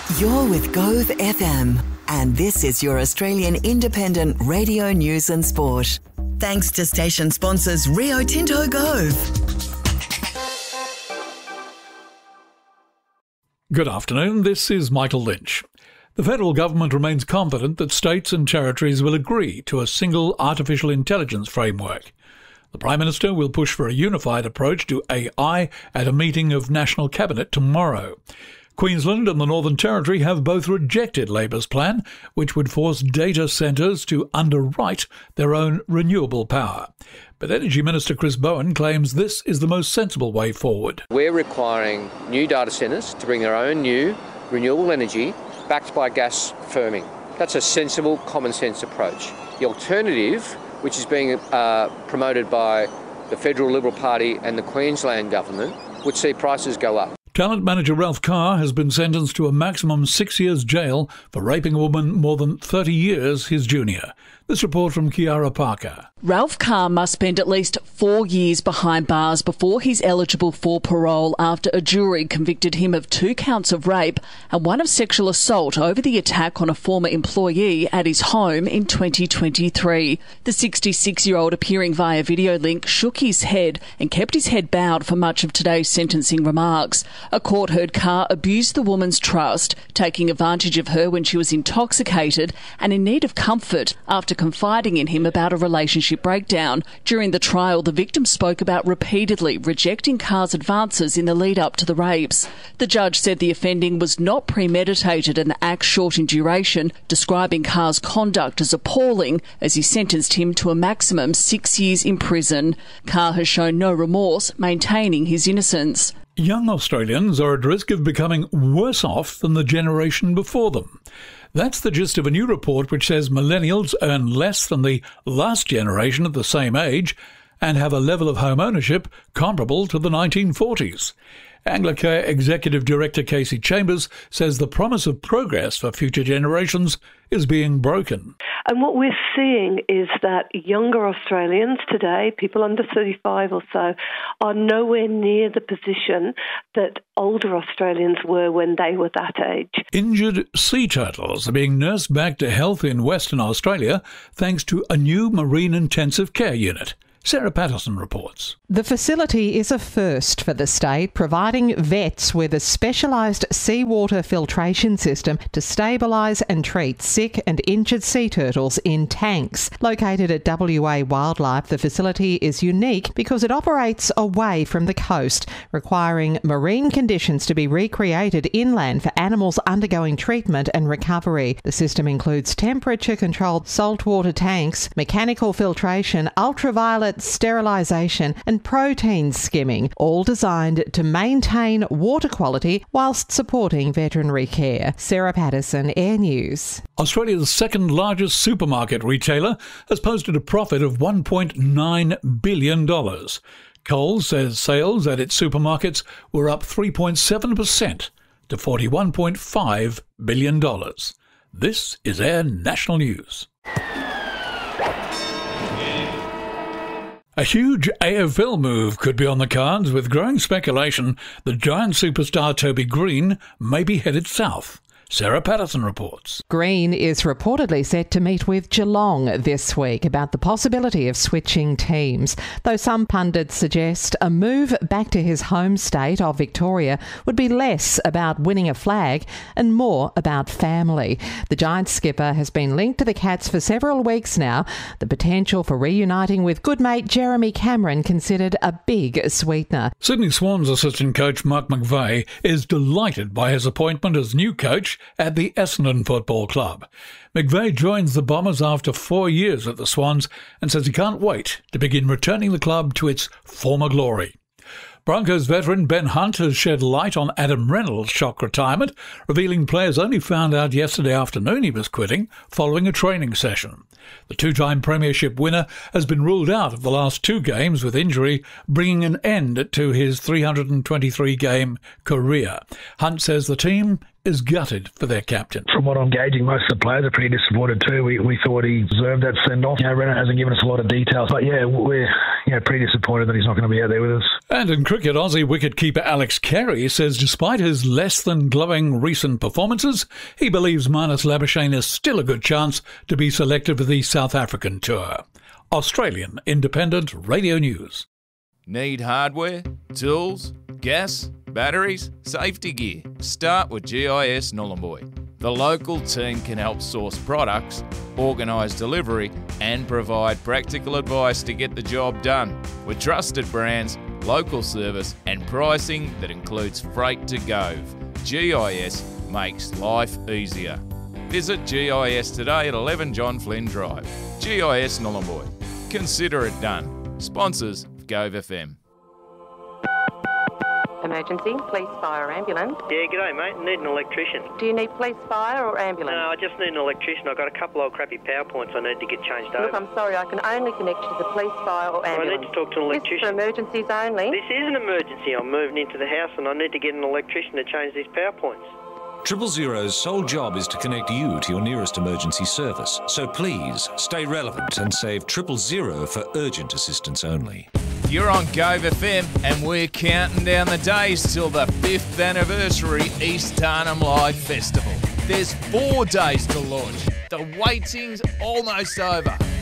You're with Gove FM, and this is your Australian independent radio news and sport. Thanks to station sponsors Rio Tinto Gove. Good afternoon, this is Michael Lynch. The federal government remains confident that states and territories will agree to a single artificial intelligence framework. The Prime Minister will push for a unified approach to AI at a meeting of National Cabinet tomorrow. Queensland and the Northern Territory have both rejected Labor's plan, which would force data centres to underwrite their own renewable power. But Energy Minister Chris Bowen claims this is the most sensible way forward. We're requiring new data centres to bring their own new renewable energy backed by gas firming. That's a sensible, common sense approach. The alternative, which is being promoted by the Federal Liberal Party and the Queensland Government, would see prices go up. Talent manager Ralph Carr has been sentenced to a maximum 6 years jail for raping a woman more than 30 years his junior. This report from Kiara Parker. Ralph Carr must spend at least 4 years behind bars before he's eligible for parole after a jury convicted him of 2 counts of rape and 1 of sexual assault over the attack on a former employee at his home in 2023. The 66-year-old, appearing via video link, shook his head and kept his head bowed for much of today's sentencing remarks. A court heard Carr abuse the woman's trust, taking advantage of her when she was intoxicated and in need of comfort after confiding in him about a relationship breakdown. During the trial, the victim spoke about repeatedly rejecting Carr's advances in the lead-up to the rapes. The judge said the offending was not premeditated and the act short in duration, describing Carr's conduct as appalling as he sentenced him to a maximum 6 years in prison. Carr has shown no remorse, maintaining his innocence. Young Australians are at risk of becoming worse off than the generation before them. That's the gist of a new report which says millennials earn less than the last generation of the same age and have a level of home ownership comparable to the 1940s. Anglicare Executive Director Casey Chambers says the promise of progress for future generations is being broken. And what we're seeing is that younger Australians today, people under 35 or so, are nowhere near the position that older Australians were when they were that age. Injured sea turtles are being nursed back to health in Western Australia thanks to a new marine intensive care unit. Sarah Patterson reports. The facility is a first for the state, providing vets with a specialised seawater filtration system to stabilise and treat sick and injured sea turtles in tanks. Located at WA Wildlife, the facility is unique because it operates away from the coast, requiring marine conditions to be recreated inland for animals undergoing treatment and recovery. The system includes temperature-controlled saltwater tanks, mechanical filtration, ultraviolet sterilisation and protein skimming, all designed to maintain water quality whilst supporting veterinary care. Sarah Patterson, Air News. Australia's second largest supermarket retailer has posted a profit of $1.9 billion. Coles says sales at its supermarkets were up 3.7% to $41.5 billion. This is Air National News. A huge AFL move could be on the cards, with growing speculation that Giant superstar Toby Green may be headed south. Sarah Patterson reports. Green is reportedly set to meet with Geelong this week about the possibility of switching teams, though some pundits suggest a move back to his home state of Victoria would be less about winning a flag and more about family. The Giants skipper has been linked to the Cats for several weeks now. The potential for reuniting with good mate Jeremy Cameron considered a big sweetener. Sydney Swans assistant coach Mark McVeigh is delighted by his appointment as new coach at the Essendon Football Club. McVeigh joins the Bombers after 4 years at the Swans and says he can't wait to begin returning the club to its former glory. Broncos veteran Ben Hunt has shed light on Adam Reynolds' shock retirement, revealing players only found out yesterday afternoon he was quitting following a training session. The two-time premiership winner has been ruled out of the last 2 games with injury, bringing an end to his 323-game career. Hunt says the team is gutted for their captain. From what I'm gauging, most of the players are pretty disappointed too. We thought he deserved that send-off. Renner hasn't given us a lot of details. But yeah, we're pretty disappointed that he's not going to be out there with us. And in cricket, Aussie wicketkeeper Alex Carey says despite his less than glowing recent performances, he believes Marnus Labuschagne is still a good chance to be selected for the South African tour. Australian Independent Radio News. Need hardware, tools, gas, batteries, safety gear? Start with GIS Nhulunbuy. The local team can help source products, organise delivery and provide practical advice to get the job done with trusted brands, local service and pricing that includes freight to Gove. GIS makes life easier. Visit GIS today at 11 John Flynn Drive. GIS Nhulunbuy. Consider it done. Sponsors Gove FM. Emergency, police, fire, ambulance. Yeah, g'day mate, need an electrician. Do you need police, fire or ambulance? No, I just need an electrician. I've got a couple of crappy power points I need to get changed over. Look, I'm sorry, I can only connect you to the police, fire or ambulance. I need to talk to an electrician. This is for emergencies only. This is an emergency. I'm moving into the house and I need to get an electrician to change these power points. 000's sole job is to connect you to your nearest emergency service. So please, stay relevant and save 000 for urgent assistance only. You're on Gove FM and we're counting down the days till the 5th anniversary East Tarnum Live Festival. There's 4 days to launch. The waiting's almost over.